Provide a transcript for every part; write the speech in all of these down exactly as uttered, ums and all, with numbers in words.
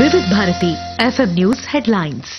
వివిధ Bharati FM news headlines.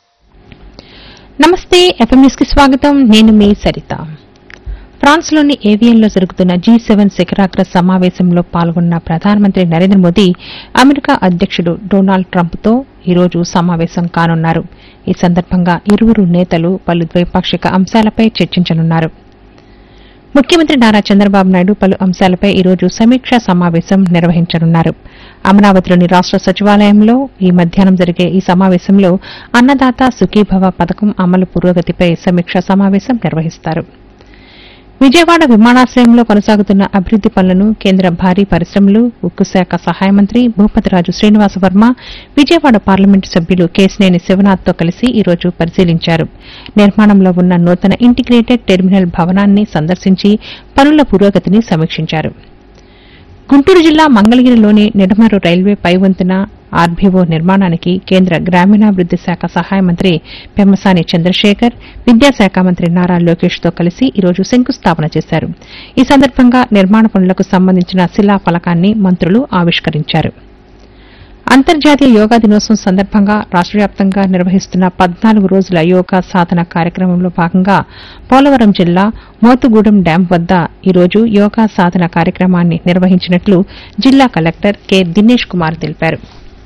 నమస్తే, FM news కి స్వాగతం. నేను మీ సరిత. ఫ్రాన్స్ లోని ఏవియన్లో జరుగుతున్న జీ సెవెన్ శిఖరాగ్ర సమావేశంలో పాల్గొన్న ప్రధానమంత్రి నరేంద్ర మోదీ అమెరికా అధ్యకుడు డొనాల్డ్ ట్రంప్ తో ఈరోజు సమావేశం కానున్నారు. ఈ సందర్భంగా ఇరువురు నేతలు పలు ద్వైపాక్షిక అంశాలపై చర్చించనున్నారు. ముఖ్యమంత్రి నారా చంద్రబాబు నాయుడు పలు అంశాలపై ఈరోజు సమీక్షా సమావేశం నిర్వహించనున్నారు. అమరావతిలోని రాష్ట సచివాలయంలో ఈ మధ్యాహ్నం జరిగే ఈ సమావేశంలో అన్నదాత సుఖీభవ పథకం అమలు పురోగతిపై సమీక్షా సమావేశం నిర్వహిస్తారు. విజయవాడ విమానాశ్రయంలో కొనసాగుతున్న అభివృద్ది పనులను కేంద్ర భారీ పరిశ్రమలు, ఉక్కు శాఖ సహాయ మంత్రి భూపతిరాజు శ్రీనివాసవర్మ విజయవాడ పార్లమెంటు సభ్యులు కేశినేని శివనాథ్తో కలిసి ఈరోజు పరిశీలించారు. నిర్మాణంలో ఉన్న నూతన ఇంటిగ్రేటెడ్ టెర్మినల్ భవనాన్ని సందర్శించి పనుల పురోగతిని సమీక్షించారు. గుంటూరు జిల్లా మంగళగిరిలోని నిడమరు రైల్వే పైవంతున ఆర్బీఓ నిర్మాణానికి కేంద్ర గ్రామీణాభివృద్ది శాఖ సహాయ మంత్రి పెమ్మసాని చంద్రశేఖర్, విద్యాశాఖ మంత్రి నారా లోకేష్ తో కలిసి ఈరోజు శంకుస్థాపన చేశారు. ఈ సందర్భంగా నిర్మాణ పనులకు సంబంధించిన శిలాఫలకాన్ని మంత్రులు ఆవిష్కరించారు. అంతర్జాతీయ యోగా దినోత్సవం సందర్భంగా రాష్ట వ్యాప్తంగా నిర్వహిస్తున్న పద్నాలుగు రోజుల యోగా సాధన కార్యక్రమంలో భాగంగా పోలవరం జిల్లా మోతుగూడెం డ్యాం వద్ద ఈరోజు యోగా సాధన కార్యక్రమాన్ని నిర్వహించినట్లు జిల్లా కలెక్టర్ కె దినేష్ కుమార్ తెలిపారు.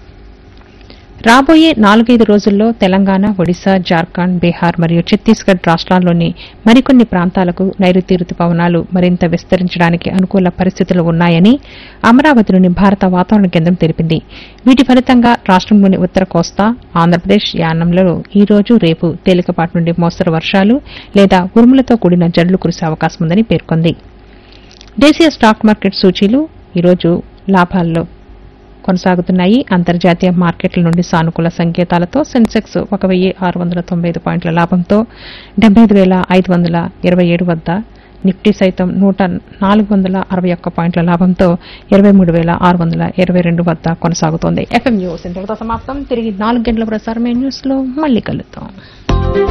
రాబోయే నాలుగైదు రోజుల్లో తెలంగాణ, ఒడిశా, జార్ఖండ్, బీహార్ మరియు ఛత్తీస్గఢ్ రాష్ట్రాల్లోని మరికొన్ని ప్రాంతాలకు నైరుతి రుతుపవనాలు మరింత విస్తరించడానికి అనుకూల పరిస్థితులు ఉన్నాయని అమరావతిలోని భారత వాతావరణ కేంద్రం తెలిపింది. వీటి ఫలితంగా రాష్టంలోని ఉత్తర కోస్తా, ఆంధ్రప్రదేశ్, యానంలలో ఈ రోజు, రేపు తేలికపాటి నుండి మోస్తరు వర్షాలు లేదా ఉరుములతో కూడిన జల్లులు కురిసే అవకాశం ఉందని పేర్కొంది. దేశీయ స్టాక్ మార్కెట్ సూచీలు ఈరోజు లాభాల్లో కొనసాగుతున్నాయి. అంతర్జాతీయ మార్కెట్ల నుండి సానుకూల సంకేతాలతో సెన్సెక్స్ ఒక వెయ్యి ఆరు వందల తొంభై ఐదు పాయింట్ల లాభంతో డెబ్బై ఐదు వేల ఐదు వందల ఇరవై ఏడు వద్ద, నిఫ్టీ సైతం నూట నాలుగు వందల అరవై ఒక్క పాయింట్ల లాభంతో ఇరవై మూడు వేల ఆరు వందల ఇరవై రెండు వద్ద కొనసాగుతోంది. ఎఫ్ఎం న్యూస్ ఇంతటితో సమాప్తం. తిరిగి నాలుగు గంటల ప్రసారమైన న్యూస్ లో మళ్లీ కలుద్దాం.